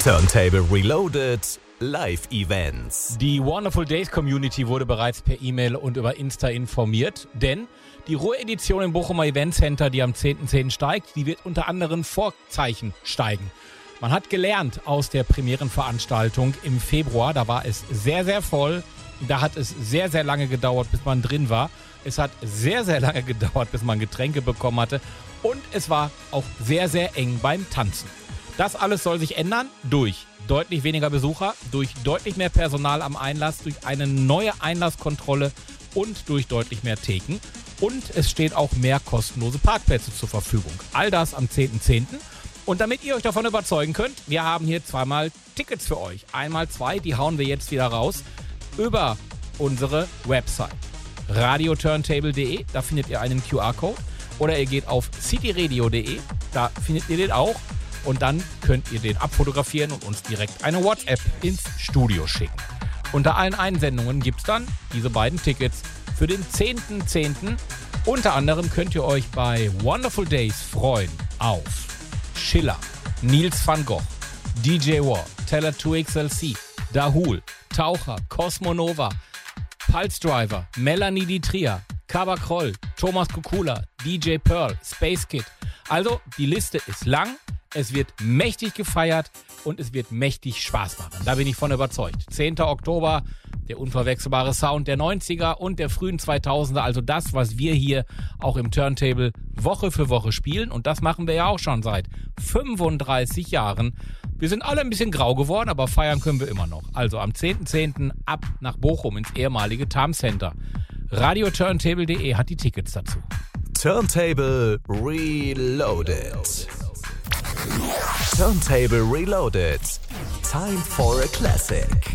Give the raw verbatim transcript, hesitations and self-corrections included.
Turntable Reloaded Live-Events. Die Wonderful Days Community wurde bereits per E-Mail und über Insta informiert, denn die Ruhr-Edition im Bochumer Event Center, die am zehnten zehnten steigt, die wird unter anderen Vorzeichen steigen. Man hat gelernt aus der Premierenveranstaltung im Februar, da war es sehr, sehr voll. Da hat es sehr, sehr lange gedauert, bis man drin war. Es hat sehr, sehr lange gedauert, bis man Getränke bekommen hatte. Und es war auch sehr, sehr eng beim Tanzen. Das alles soll sich ändern durch deutlich weniger Besucher, durch deutlich mehr Personal am Einlass, durch eine neue Einlasskontrolle und durch deutlich mehr Theken. Und es stehen auch mehr kostenlose Parkplätze zur Verfügung. All das am zehnten zehnten Und damit ihr euch davon überzeugen könnt, wir haben hier zweimal Tickets für euch. Einmal zwei, die hauen wir jetzt wieder raus über unsere Website radio turntable punkt de. Da findet ihr einen Q R-Code. Oder ihr geht auf cityradio punkt de. Da findet ihr den auch. Und dann könnt ihr den abfotografieren und uns direkt eine WhatsApp ins Studio schicken. Unter allen Einsendungen gibt es dann diese beiden Tickets für den zehnten zehnten Unter anderem könnt ihr euch bei Wonderful Days freuen auf Schiller, Nils van Gogh, D J War, Teller zwei X L C, Dahul, Taucher, Cosmonova, Pulse Driver, Melanie Di Tria, Kaba Kroll, Thomas Kukula, D J Pearl, Space Kid. Also, die Liste ist lang. Es wird mächtig gefeiert und es wird mächtig Spaß machen. Da bin ich von überzeugt. zehnten Oktober, der unverwechselbare Sound der neunziger und der frühen zweitausender. Also das, was wir hier auch im Turntable Woche für Woche spielen. Und das machen wir ja auch schon seit fünfunddreißig Jahren. Wir sind alle ein bisschen grau geworden, aber feiern können wir immer noch. Also am zehnten zehnten ab nach Bochum ins ehemalige Tam Center. radio turntable punkt de hat die Tickets dazu. Turntable Reloaded. Turntable Reloaded. Time for a classic.